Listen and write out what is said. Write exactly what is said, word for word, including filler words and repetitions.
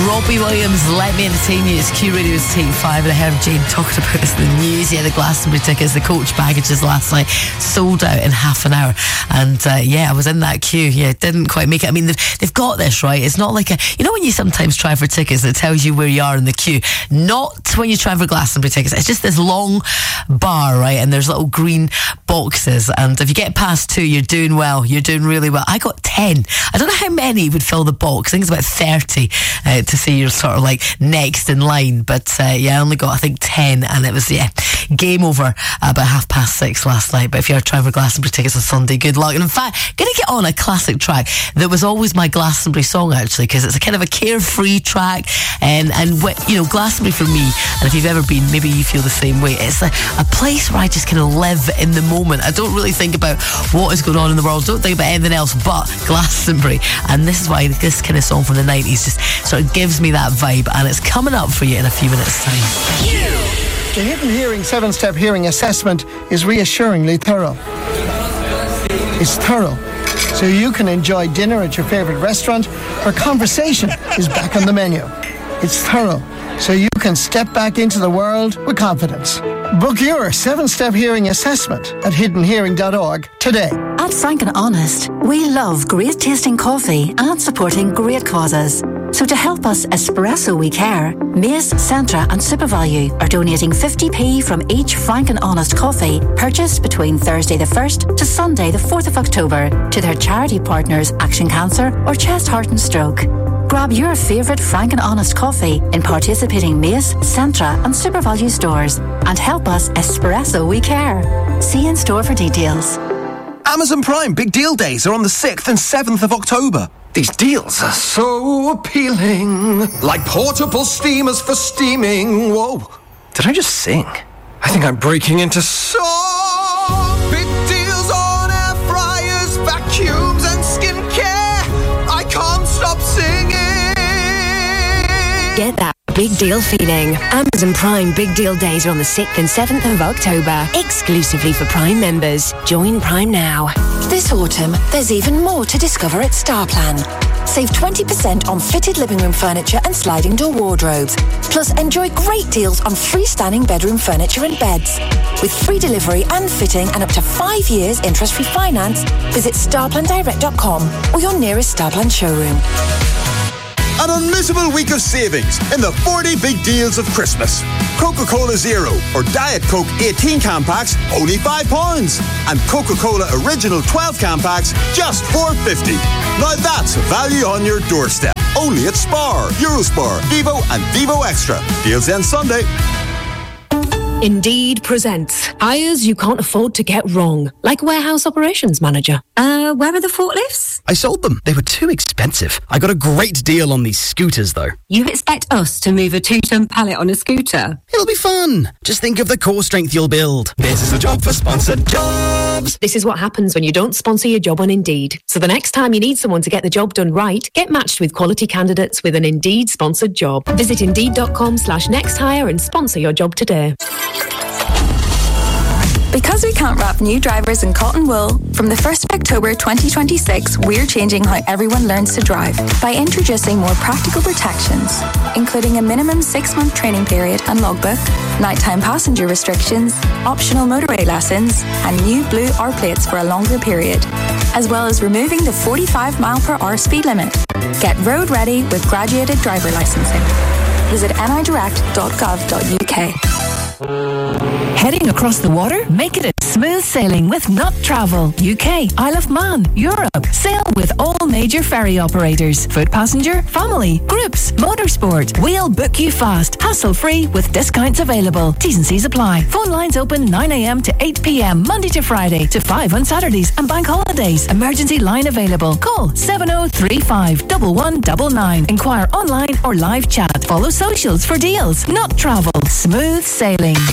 Robbie Williams, Let Me Entertain You. It's Q Radio's Take five, and I heard Jane talking about this in the news. Yeah, the Glastonbury tickets, the coach baggages last night sold out in half an hour. And uh, yeah, I was in that queue. Yeah, didn't quite make it. I mean, they've, they've got this right. It's not like a, you know when you sometimes try for tickets that tells you where you are in the queue? Not when you try for Glastonbury tickets. It's just this long bar, right? And there's little green boxes. And if you get past two, you're doing well. You're doing really well. I got ten. I don't know how many would fill the box. I think it's about thirty uh, to see you're sort of like next in line. But uh, yeah, I only got, I think, ten. And it was, yeah, game over about half past six last night. But if you're trying for Glastonbury tickets on Sunday, good luck. And in fact, going to get on a classic track that was always my Glastonbury song, actually, because it's a kind of a carefree track. And, and you know, Glastonbury for me, and if you've ever been, maybe you feel the same way, it's a, a place where I just kind of live in the moment. I don't really think about what is going on in the world. Don't think about anything else but Glastonbury. And this is why this kind of song from the nineties just sort of gives me that vibe. And it's coming up for you in a few minutes' time. The Hidden Hearing seven-step hearing assessment is reassuringly thorough. It's thorough, so you can enjoy dinner at your favourite restaurant or conversation is back on the menu. It's thorough, so you can step back into the world with confidence. Book your seven-step hearing assessment at hidden hearing dot org today. At Frank and Honest, we love great tasting coffee and supporting great causes. So to help us espresso we care, Mace, Centra and SuperValue are donating fifty p from each Frank and Honest coffee purchased between Thursday the first to Sunday the fourth of October to their charity partners Action Cancer or Chest, Heart and Stroke. Grab your favourite Frank and Honest coffee in participating Mace, Centra and SuperValue stores and help us espresso we care. See in store for details. Amazon Prime Big Deal Days are on the sixth and seventh of October. These deals are so appealing. Like portable steamers for steaming. Whoa, did I just sing? I think I'm breaking into song. Big deals on air fryers, vacuums and skincare. I can't stop singing. Get that big deal feeling. Amazon Prime Big Deal Days are on the sixth and seventh of October, exclusively for Prime members. Join Prime now. This autumn, there's even more to discover at Starplan. Save twenty percent on fitted living room furniture and sliding door wardrobes. Plus, enjoy great deals on freestanding bedroom furniture and beds. With free delivery and fitting and up to five years interest-free finance, visit starplan direct dot com or your nearest Starplan showroom. An unmissable week of savings in the forty big deals of Christmas. Coca-Cola Zero or Diet Coke eighteen can packs, only five pounds. And Coca-Cola Original twelve can packs, just four fifty. Now that's value on your doorstep. Only at Spar, Eurospar, Vivo and Vivo Extra. Deals end Sunday. Indeed presents hires you can't afford to get wrong, like warehouse operations manager. Uh, where are the forklifts? I sold them. They were too expensive. I got a great deal on these scooters, though. You expect us to move a two-ton pallet on a scooter? It'll be fun. Just think of the core strength you'll build. This is the job for sponsored jobs. This is what happens when you don't sponsor your job on Indeed. So the next time you need someone to get the job done right, get matched with quality candidates with an Indeed sponsored job. Visit indeed.com slash next hire and sponsor your job today. Because we can't wrap new drivers in cotton wool, from the first of October twenty twenty-six, we're changing how everyone learns to drive by introducing more practical protections, including a minimum six-month training period and logbook, nighttime passenger restrictions, optional motorway lessons, and new blue R plates for a longer period, as well as removing the forty-five mile per hour speed limit. Get road ready with graduated driver licensing. Visit n i direct dot gov dot u k. Heading across the water? Make it a smooth sailing with Not Travel. U K, Isle of Man, Europe. Sail with all major ferry operators. Foot passenger, family, groups, motorsport. We'll book you fast, hassle-free with discounts available. T's and C's apply. Phone lines open nine a.m. to eight p.m. Monday to Friday to five on Saturdays and bank holidays. Emergency line available. Call seven oh three five, one one nine nine. Inquire online or live chat. Follow socials for deals. Not Travel. Smooth sailing.